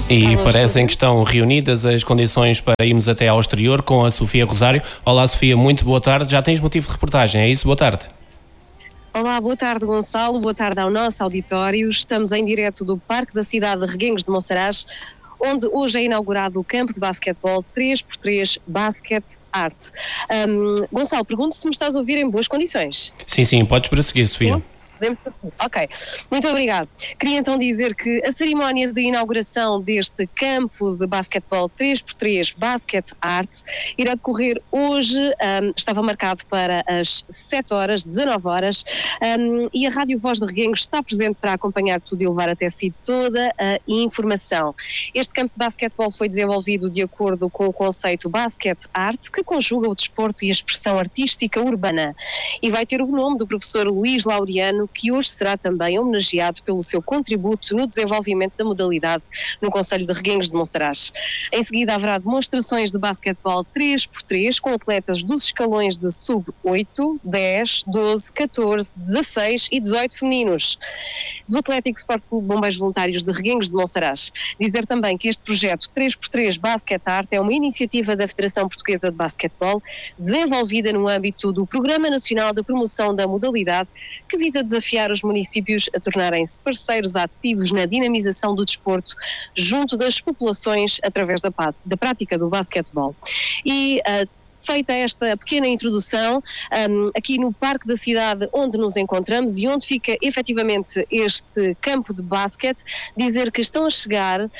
E parecem que estão reunidas as condições para irmos até ao exterior com a Sofia Rosário. Olá, Sofia, muito boa tarde. Já tens motivo de reportagem, é isso? Boa tarde. Olá, boa tarde, Gonçalo. Boa tarde ao nosso auditório. Estamos em direto do Parque da cidade de Reguengos de Monsaraz, onde hoje é inaugurado o campo de basquetebol 3x3 Basket Art. Gonçalo, pergunto se me estás a ouvir em boas condições. Sim, podes prosseguir, Sofia. Sim? Podemos prosseguir. Ok, muito obrigado. Queria então dizer que a cerimónia de inauguração deste campo de basquetebol 3x3 Basket Art irá decorrer hoje, estava marcado para as 7 horas, 19 horas, e a Rádio Voz de Reguengos está presente para acompanhar tudo e levar até si toda a informação. Este campo de basquetebol foi desenvolvido de acordo com o conceito Basket Art, que conjuga o desporto e a expressão artística urbana, e vai ter o nome do professor Luís Laureano, que hoje será também homenageado pelo seu contributo no desenvolvimento da modalidade no concelho de Reguengos de Monsaraz. Em seguida haverá demonstrações de basquetebol 3x3 com atletas dos escalões de sub-8, 10, 12, 14, 16 e 18 femininos do Atlético Sport Clube Bombeiros Voluntários de Reguengos de Monsaraz. Dizer também que este projeto 3x3 Basket Art é uma iniciativa da Federação Portuguesa de Basquetebol, desenvolvida no âmbito do Programa Nacional de Promoção da Modalidade, que visa desafiar os municípios a tornarem-se parceiros ativos na dinamização do desporto junto das populações através da prática do basquetebol. E feita esta pequena introdução, aqui no Parque da cidade onde nos encontramos e onde fica efetivamente este campo de basquete, dizer que estão a chegar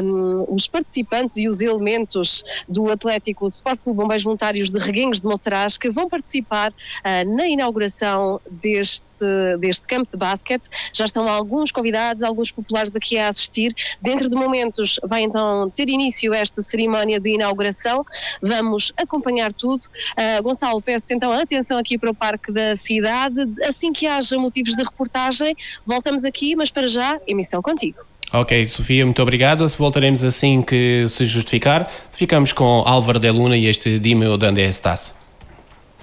os participantes e os elementos do Atlético Sport Clube Bombeiros Voluntários de Reguengos de Monsaraz, que vão participar na inauguração deste campo de basquete. Já estão alguns convidados, alguns populares aqui a assistir. Dentro de momentos vai então ter início esta cerimónia de inauguração. Vamos acompanhar tudo. Gonçalo, peço então atenção aqui para o Parque da Cidade. Assim que haja motivos de reportagem, voltamos aqui, mas para já, emissão contigo. Ok, Sofia, muito obrigado. Voltaremos assim que se justificar. Ficamos com Álvaro de Luna e este Dime onde estás.